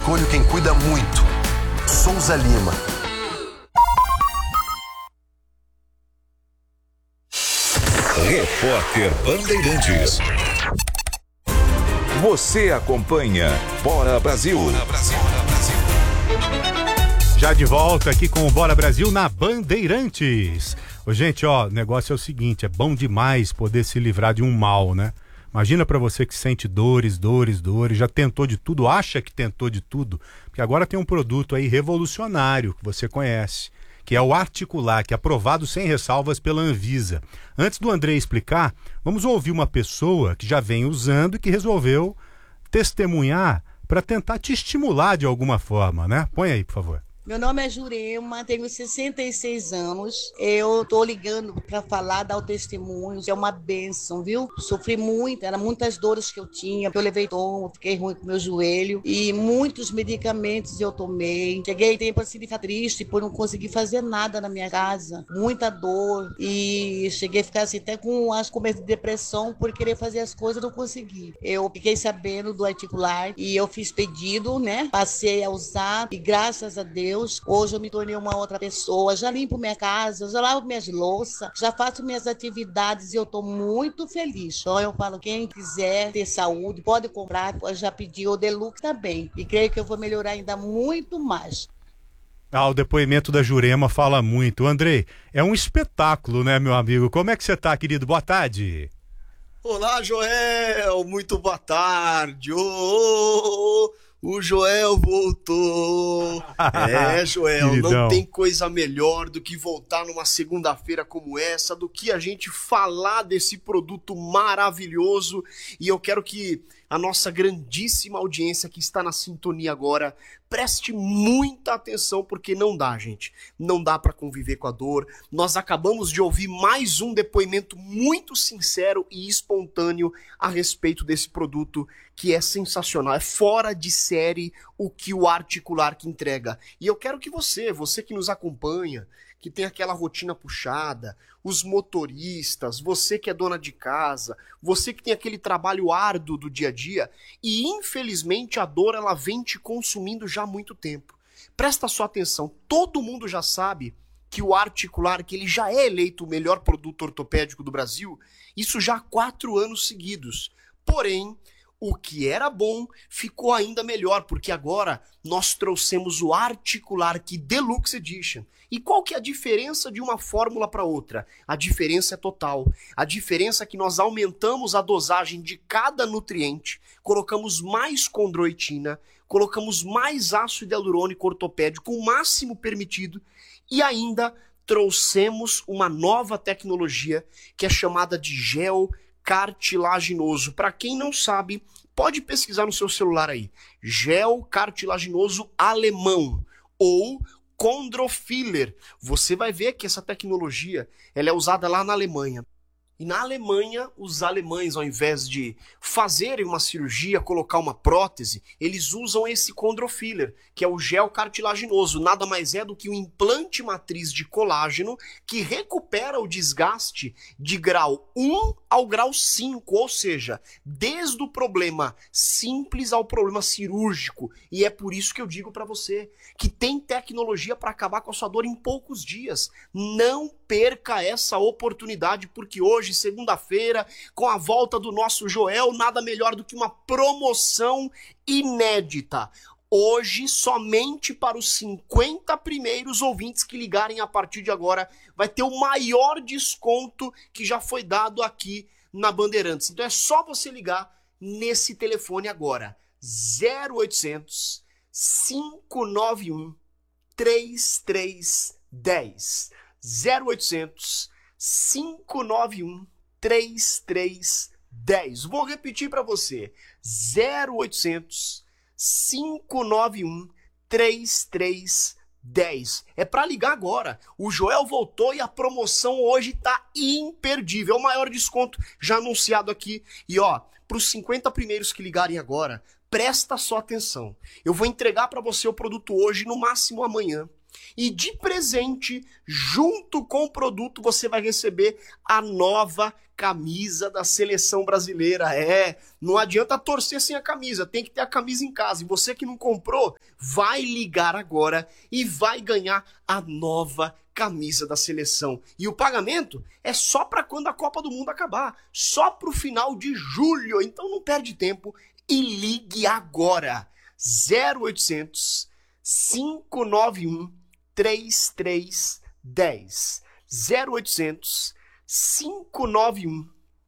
escolho quem cuida muito. Souza Lima. Repórter Bandeirantes. Você acompanha Bora Brasil. Já de volta aqui com o Bora Brasil na Bandeirantes. Ô, gente, ó, o negócio é o seguinte, é bom demais poder se livrar de um mal, né? Imagina pra você que sente dores, já tentou de tudo, acha que tentou de tudo, porque agora tem um produto aí revolucionário que você conhece, que é o Articular, que é aprovado sem ressalvas pela Anvisa. Antes do André explicar, vamos ouvir uma pessoa que já vem usando e que resolveu testemunhar para tentar te estimular de alguma forma, né? Põe aí, por favor. Meu nome é Jurema, tenho 66 anos. Eu tô ligando para falar, dar o testemunho. É uma bênção, viu? Sofri muito, eram muitas dores que eu tinha. Eu levei tom, fiquei ruim com meu joelho. E muitos medicamentos eu tomei. Cheguei tempo assim de ficar triste por não conseguir fazer nada na minha casa. Muita dor. E cheguei a ficar assim até com as começo de depressão por querer fazer as coisas e não consegui. Eu fiquei sabendo do Articular e eu fiz pedido, né? Passei a usar e graças a Deus hoje eu me tornei uma outra pessoa, já limpo minha casa, já lavo minhas louças, já faço minhas atividades e eu tô muito feliz. Então eu falo, quem quiser ter saúde, pode comprar, já pedi o Deluxe também. E creio que eu vou melhorar ainda muito mais. O depoimento da Jurema fala muito. Andrei, é um espetáculo, né, meu amigo? Como é que você tá, querido? Boa tarde. Olá, Joel, muito boa tarde. O Joel voltou. Joel, Queridão. não tem coisa melhor do que voltar numa segunda-feira como essa, do que a gente falar desse produto maravilhoso. E eu quero que a nossa grandíssima audiência que está na sintonia agora preste muita atenção, porque não dá, gente. Não dá para conviver com a dor. Nós acabamos de ouvir mais um depoimento muito sincero e espontâneo a respeito desse produto que é sensacional. É fora de série o que o Articular que entrega. E eu quero que você que nos acompanha, que tem aquela rotina puxada, os motoristas, você que é dona de casa, você que tem aquele trabalho árduo do dia a dia, e infelizmente a dor ela vem te consumindo já há muito tempo. Presta sua atenção, todo mundo já sabe que o Articular, que ele já é eleito o melhor produto ortopédico do Brasil, isso já há 4 anos seguidos. Porém, o que era bom ficou ainda melhor, porque agora nós trouxemos o Articular que Deluxe Edition. E qual que é a diferença de uma fórmula para outra? A diferença é total. A diferença é que nós aumentamos a dosagem de cada nutriente, colocamos mais condroitina, colocamos mais ácido hialurônico ortopédico, o máximo permitido, e ainda trouxemos uma nova tecnologia que é chamada de gel cartilaginoso. Para quem não sabe, pode pesquisar no seu celular aí. Gel cartilaginoso alemão ou Chondrofiller. Você vai ver que essa tecnologia ela é usada lá na Alemanha. E na Alemanha, os alemães, ao invés de fazerem uma cirurgia, colocar uma prótese, eles usam esse Chondrofiller, que é o gel cartilaginoso. Nada mais é do que um implante matriz de colágeno que recupera o desgaste de grau 1 ao grau 5, ou seja, desde o problema simples ao problema cirúrgico. E é por isso que eu digo para você que tem tecnologia para acabar com a sua dor em poucos dias. Não perca essa oportunidade, porque hoje, segunda-feira, com a volta do nosso Joel, nada melhor do que uma promoção inédita. Hoje, somente para os 50 primeiros ouvintes que ligarem a partir de agora, vai ter o maior desconto que já foi dado aqui na Bandeirantes. Então é só você ligar nesse telefone agora, 0800 591 3310. 0800 591 3310. Vou repetir para você. 0800 591 3310. É para ligar agora. O Joel voltou e a promoção hoje tá imperdível. É o maior desconto já anunciado aqui. E ó, para os 50 primeiros que ligarem agora, presta só atenção. Eu vou entregar para você o produto hoje, no máximo amanhã. E de presente, junto com o produto, você vai receber a nova camisa da seleção brasileira. Não adianta torcer sem a camisa, tem que ter a camisa em casa. E você que não comprou, vai ligar agora e vai ganhar a nova camisa da seleção. E o pagamento é só para quando a Copa do Mundo acabar, só para o final de julho. Então não perde tempo e ligue agora. 0800 591 3310. 0800 591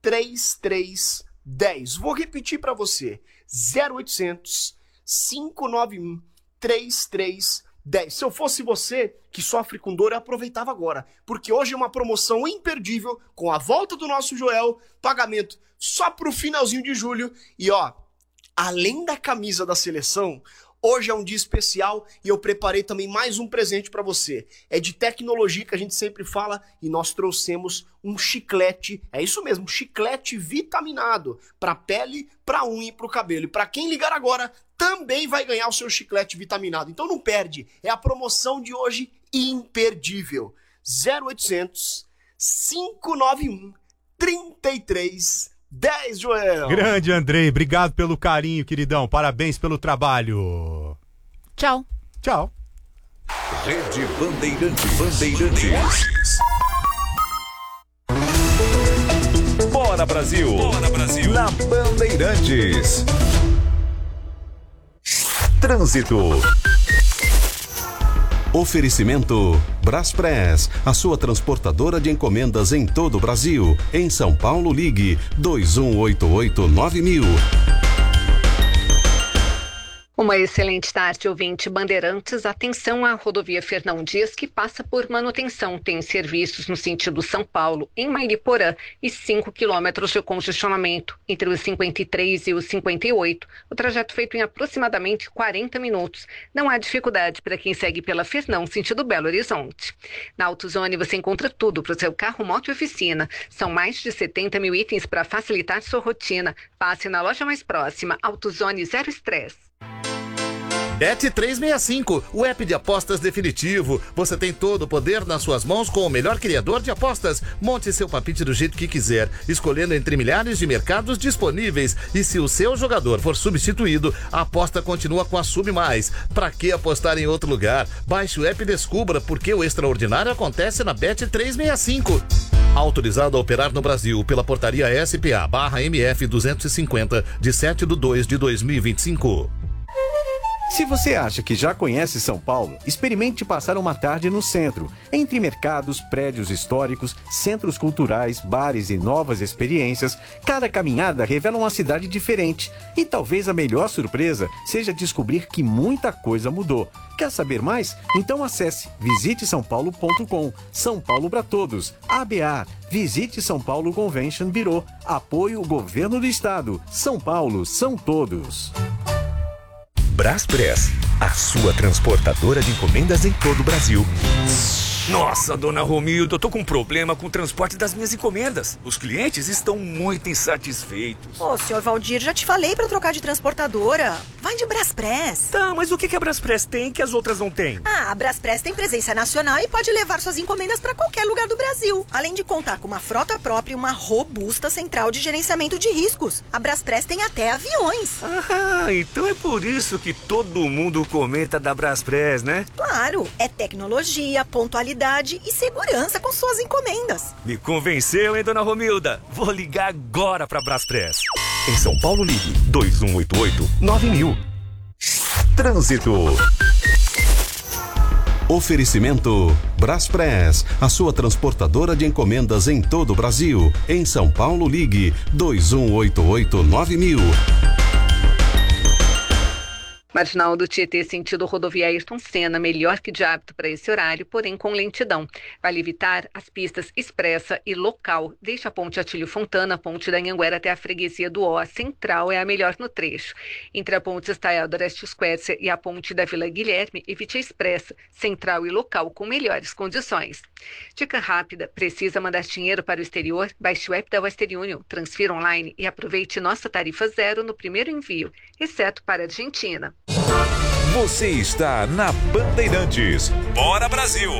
3310. Vou repetir para você. 0800 591 3310. Se eu fosse você que sofre com dor, eu aproveitava agora, porque hoje é uma promoção imperdível com a volta do nosso Joel, pagamento só pro finalzinho de julho. E além da camisa da seleção, hoje é um dia especial e eu preparei também mais um presente para você. É de tecnologia que a gente sempre fala e nós trouxemos um chiclete, é isso mesmo, um chiclete vitaminado para pele, para unha e para o cabelo. E para quem ligar agora, também vai ganhar o seu chiclete vitaminado. Então não perde, é a promoção de hoje imperdível. 0800 591 3310, Joel. Grande Andrei, obrigado pelo carinho, queridão. Parabéns pelo trabalho. Tchau. Tchau. Rede Bandeirantes. Bora Brasil. Na Bandeirantes. Trânsito. Oferecimento Braspress, a sua transportadora de encomendas em todo o Brasil. Em São Paulo, ligue 2188-9000. Uma excelente tarde, ouvinte Bandeirantes. Atenção à rodovia Fernão Dias, que passa por manutenção. Tem serviços no sentido São Paulo, em Mariporã, e 5 quilômetros de congestionamento entre os 53 e os 58. O trajeto feito em aproximadamente 40 minutos. Não há dificuldade para quem segue pela Fernão, sentido Belo Horizonte. Na AutoZone você encontra tudo para o seu carro, moto e oficina. São mais de 70 mil itens para facilitar sua rotina. Passe na loja mais próxima. AutoZone Zero Estresse. Bet365, o app de apostas definitivo. Você tem todo o poder nas suas mãos com o melhor criador de apostas. Monte seu palpite do jeito que quiser, escolhendo entre milhares de mercados disponíveis. E se o seu jogador for substituído, a aposta continua com a Sub+. Pra que apostar em outro lugar? Baixe o app e descubra porque o extraordinário acontece na Bet365. Autorizado a operar no Brasil pela portaria SPA/MF 250, de 7/2/2025. Se você acha que já conhece São Paulo, experimente passar uma tarde no centro, entre mercados, prédios históricos, centros culturais, bares e novas experiências. Cada caminhada revela uma cidade diferente. E talvez a melhor surpresa seja descobrir que muita coisa mudou. Quer saber mais? Então acesse visitesaopaulo.com. São Paulo para todos. ABA. Visite São Paulo Convention Bureau. Apoio Governo do Estado. São Paulo são todos. Braspress, a sua transportadora de encomendas em todo o Brasil. Nossa, dona Romilda, eu tô com um problema com o transporte das minhas encomendas. Os clientes estão muito insatisfeitos. Ô, senhor Valdir, já te falei pra trocar de transportadora. Vai de Braspress. Tá, mas o que a Braspress tem que as outras não têm? A Braspress tem presença nacional e pode levar suas encomendas pra qualquer lugar do Brasil. Além de contar com uma frota própria e uma robusta central de gerenciamento de riscos. A Braspress tem até aviões. Ah, então é por isso que todo mundo comenta da Braspress, né? Claro, é tecnologia, pontualidade e segurança com suas encomendas. Me convenceu, hein, dona Romilda? Vou ligar agora pra Braspress. Em São Paulo, ligue 2188-9000. Trânsito. Oferecimento Braspress, a sua transportadora de encomendas em todo o Brasil. Em São Paulo, ligue 2188-9000. Marginal do Tietê, sentido rodovia Ayrton Senna, melhor que de hábito para esse horário, porém com lentidão. Vale evitar as pistas expressa e local. Deixe a ponte Atílio Fontana, a ponte da Anhanguera até a freguesia do Ó. A central é a melhor no trecho. Entre a ponte Estaial do Orestes Quercia e a ponte da Vila Guilherme, evite a expressa, central e local com melhores condições. Dica rápida, precisa mandar dinheiro para o exterior? Baixe o app da Western Union, transfira online e aproveite nossa tarifa zero no primeiro envio, exceto para a Argentina. Você está na Bandeirantes. Bora Brasil!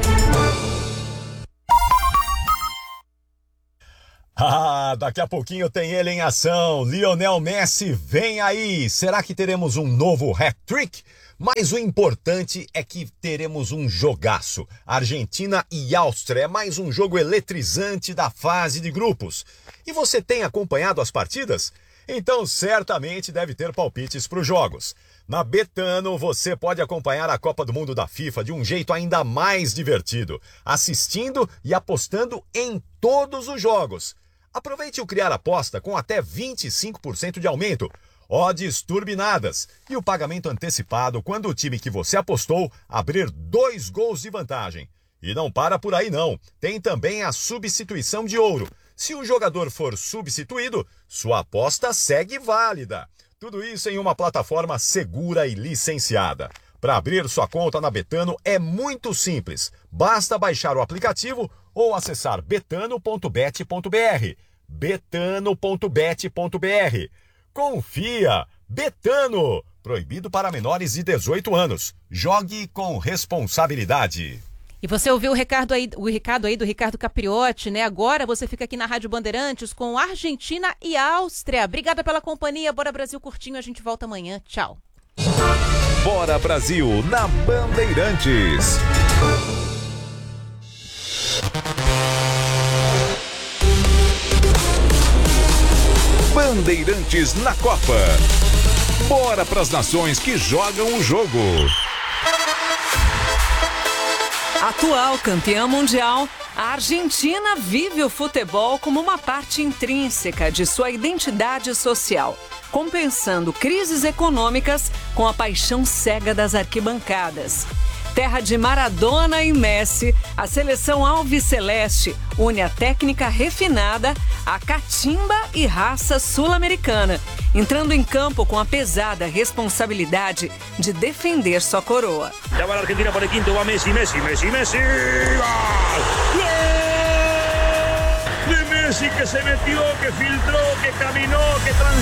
Daqui a pouquinho tem ele em ação. Lionel Messi vem aí. Será que teremos um novo hat-trick? Mas o importante é que teremos um jogaço. Argentina e Áustria é mais um jogo eletrizante da fase de grupos. E você tem acompanhado as partidas? Então certamente deve ter palpites para os jogos. Na Betano você pode acompanhar a Copa do Mundo da FIFA de um jeito ainda mais divertido, assistindo e apostando em todos os jogos. Aproveite o Criar Aposta com até 25% de aumento, odds turbinadas e o pagamento antecipado quando o time que você apostou abrir 2 gols de vantagem. E não para por aí não, tem também a substituição de ouro. Se o jogador for substituído, sua aposta segue válida. Tudo isso em uma plataforma segura e licenciada. Para abrir sua conta na Betano é muito simples. Basta baixar o aplicativo ou acessar betano.bet.br. betano.bet.br. Confia! Betano! Proibido para menores de 18 anos. Jogue com responsabilidade. E você ouviu o recado aí do Ricardo Capriotti, né? Agora você fica aqui na Rádio Bandeirantes com Argentina e Áustria. Obrigada pela companhia. Bora Brasil curtinho, a gente volta amanhã. Tchau. Bora Brasil na Bandeirantes. Bandeirantes na Copa. Bora pras nações que jogam o jogo. Atual campeã mundial, a Argentina vive o futebol como uma parte intrínseca de sua identidade social, compensando crises econômicas com a paixão cega das arquibancadas. Terra de Maradona e Messi, a seleção alviceleste une a técnica refinada, a catimba e raça sul-americana, entrando em campo com a pesada responsabilidade de defender sua coroa. Já vai a Argentina por el quinto, va Messi, Messi, Messi, Messi. ¡Gol! De Messi que se metió, que filtró, que caminó, que transitó.